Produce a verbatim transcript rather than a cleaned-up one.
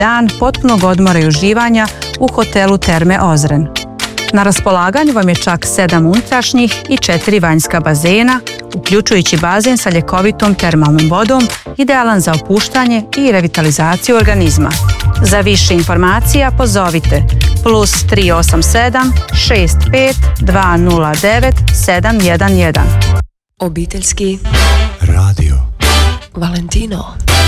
dan potpunog odmora i uživanja u hotelu Terme Ozren. Na raspolaganju vam je čak sedam unutrašnjih i četiri vanjska bazena, uključujući bazen sa ljekovitom termalnom vodom, idealan za opuštanje i revitalizaciju organizma. Za više informacija pozovite plus tri osam sedam šest pet dva nula devet sedam jedan jedan. Obiteljski radio Valentino.